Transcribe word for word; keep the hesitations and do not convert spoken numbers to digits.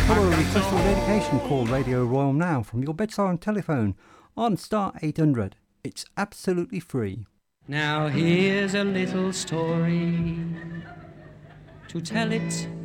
Follow a request or dedication, call Radio Royal now from your bedside telephone on star eight hundred. It's absolutely free. Now here's a little story. To tell it